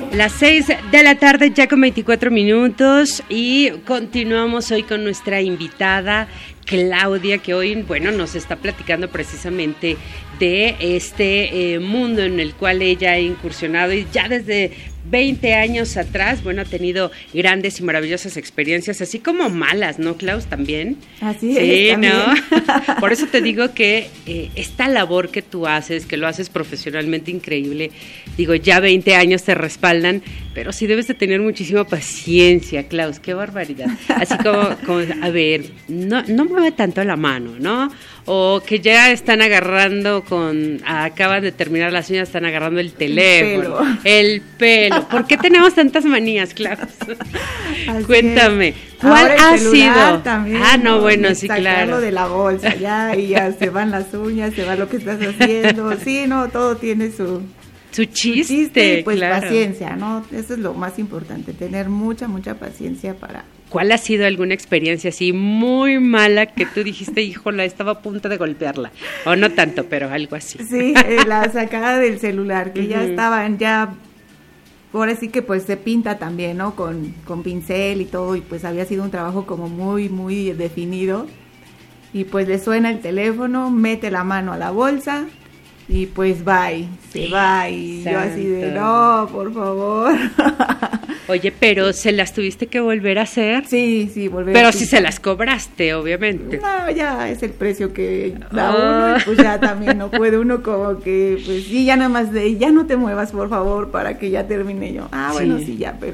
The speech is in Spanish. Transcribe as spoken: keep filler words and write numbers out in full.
Las seis de la tarde ya con veinticuatro minutos y continuamos hoy con nuestra invitada Claudia, que hoy, bueno, nos está platicando precisamente de este eh, mundo en el cual ella ha incursionado y ya desde veinte años atrás, bueno, ha tenido grandes y maravillosas experiencias, así como malas, ¿no, Klaus? También. Así sí, es. Sí, ¿no? Por eso te digo que eh, esta labor que tú haces, que lo haces profesionalmente increíble, digo, ya veinte años te respaldan, pero sí debes de tener muchísima paciencia, Klaus, qué barbaridad. Así como, como a ver, no, no mueve tanto la mano, ¿no? O que ya están agarrando con, acaban de terminar las uñas, están agarrando el teléfono, el pelo. El pelo. ¿Por qué tenemos tantas manías, Klaus? Cuéntame, es. ¿cuál Ahora ha el sido? También, ah, no, ¿no? bueno, sí, claro. Sacarlo de la bolsa ya y ya se van las uñas, se va lo que estás haciendo. Sí, no, todo tiene su... Su chiste, su chiste y pues claro. Paciencia, ¿no? Eso es lo más importante, tener mucha, mucha paciencia para... ¿Cuál ha sido alguna experiencia así muy mala que tú dijiste, híjola, estaba a punto de golpearla? O no tanto, pero algo así. Sí, eh, la sacada del celular, que uh-huh. ya estaban, ya... Ahora sí que pues se pinta también, ¿no? Con, con pincel y todo, y pues había sido un trabajo como muy, muy definido. Y pues le suena el teléfono, mete la mano a la bolsa... Y pues bye, se va y yo así de, no, por favor. Oye, pero ¿se las tuviste que volver a hacer? Sí, sí, volver Pero a si se las cobraste, obviamente. No, ya es el precio que da uno y pues ya también no puede uno como que, pues sí, ya nada más de, ya no te muevas, por favor, para que ya termine yo. Ah, bueno, sí, sí ya, pero